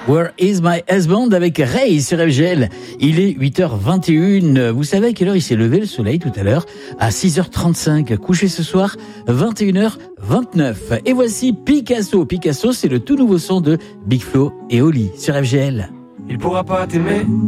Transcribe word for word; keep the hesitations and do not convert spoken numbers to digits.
Where is my husband avec Ray sur F G L. Il est huit heures vingt et une. Vous savez à quelle heure il s'est levé le soleil tout à l'heure? À six heures trente-cinq. Couché ce soir, vingt et une heures vingt-neuf. Et voici Picasso. Picasso, c'est le tout nouveau son de Big Flo et Oli sur F G L. Il pourra pas t'aimer.